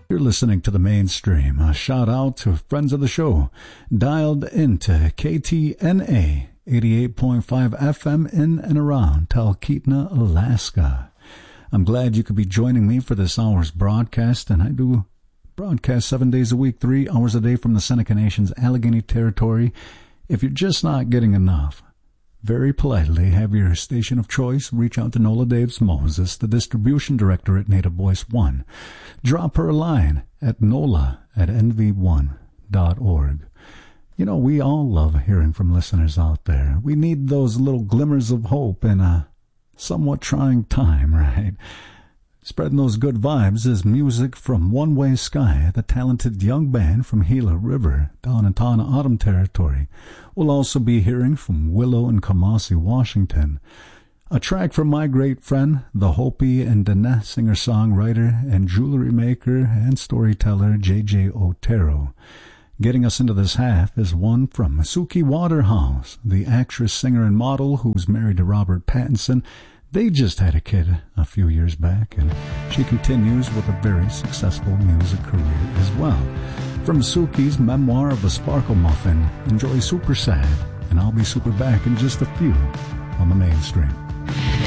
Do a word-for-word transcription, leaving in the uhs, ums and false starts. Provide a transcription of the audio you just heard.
You're listening to the mainstream. A shout out to friends of the show, dialed into K T N A eighty-eight point five F M in and around Talkeetna, Alaska. I'm glad you could be joining me for this hour's broadcast, and I do broadcast seven days a week, three hours a day from the Seneca Nation's Allegheny Territory. If you're just not getting enough, very politely have your station of choice reach out to Nola Daves Moses, the distribution director at Native Voice One. Drop her a line at nola at n v one dot org. You know, we all love hearing from listeners out there. We need those little glimmers of hope in a somewhat trying time, right? Spreading those good vibes is music from One Way Sky, the talented young band from Gila River down in Tana Autumn Territory. We'll also be hearing from Willow and Kamasi, Washington. A track from my great friend, the Hopi and Dene singer-songwriter and jewelry maker and storyteller J J Otero. Getting us into this half is one from Suki Waterhouse, the actress, singer, and model who's married to Robert Pattinson. They just had a kid a few years back, and she continues with a very successful music career as well. From Suki's memoir of a sparkle muffin, enjoy Super Sad, and I'll be super back in just a few on the mainstream.